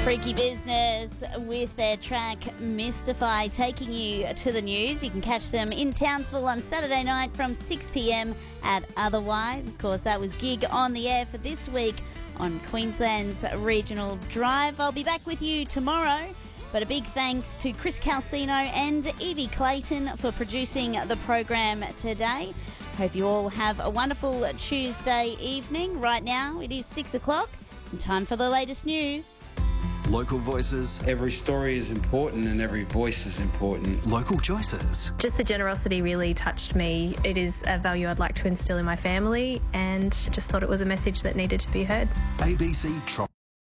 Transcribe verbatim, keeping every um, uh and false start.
Freaky Business with their track Mystify, taking you to the news. You can catch them in Townsville on Saturday night from six p.m. at Otherwise. Of course, that was Gig on the Air for this week on Queensland's Regional Drive. I'll be back with you tomorrow, but a big thanks to Chris Calcino and Evie Clayton for producing the program today. Hope you all have a wonderful Tuesday evening. Right now, it is six o'clock and time for the latest news. Local voices. Every story is important and every voice is important. Local choices. Just the generosity really touched me. It is a value I'd like to instill in my family, and just thought it was a message that needed to be heard. A B C Trop